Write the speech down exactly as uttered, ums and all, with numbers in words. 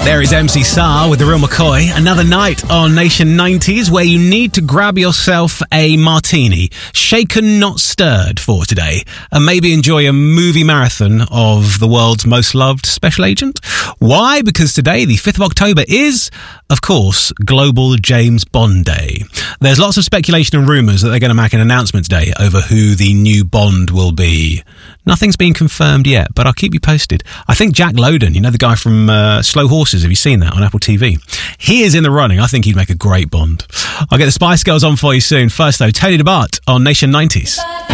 There is M C Sar with The Real McCoy. Another night on Nation nineties where you need to grab yourself a martini, shaken not stirred for today, and maybe enjoy a movie marathon of the world's most loved special agent. Why? Because today, the fifth of October, is, of course, Global James Bond Day. There's lots of speculation and rumours that they're going to make an announcement today over who the new Bond will be. Nothing's been confirmed yet, but I'll keep you posted. I think Jack Lowden, you know the guy from uh, Slow Horses, have you seen that on Apple T V? He is in the running. I think he'd make a great Bond. I'll get the Spice Girls on for you soon. First though, Tony DeBart on Nation nineties.